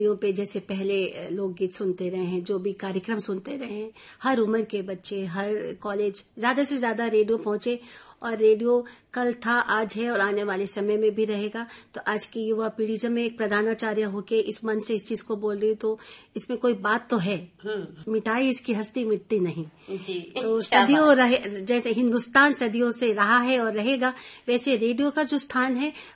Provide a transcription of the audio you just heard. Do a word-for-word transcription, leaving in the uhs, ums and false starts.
Radio पे जैसे पहले लोकगीत सुनते रहे हैं, जो भी कार्यक्रम सुनते रहे हैं, हर उम्र के बच्चे, हर कॉलेज ज्यादा से ज्यादा रेडियो पहुंचे। और रेडियो कल था, आज है और आने वाले समय में भी रहेगा। तो आज की युवा पीढ़ी, जब मैं एक प्रधानाचार्य होके इस मन से इस चीज को बोल रही, तो इसमें कोई बात तो है, मिटाई इसकी हस्ती मिटती नहीं जी। तो सदियों रहे, जैसे हिंदुस्तान सदियों से रहा है और रहेगा, वैसे रेडियो का जो स्थान है